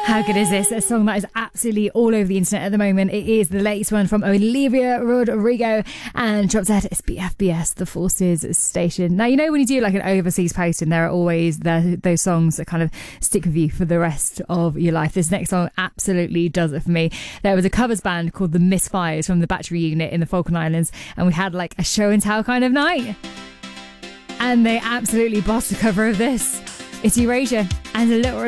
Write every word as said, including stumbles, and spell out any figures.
How good is this? A song that is absolutely all over the internet at the moment. It is the latest one from Olivia Rodrigo and drops out at B F B S, the Forces station. Now, you know when you do like an overseas posting, there are always the, those songs that kind of stick with you for the rest of your life. This next song absolutely does it for me. There was a covers band called the Misfires from the Battery Unit in the Falkland Islands, and we had like a show and tell kind of night. And they absolutely bossed the cover of this. It's Erasure and a little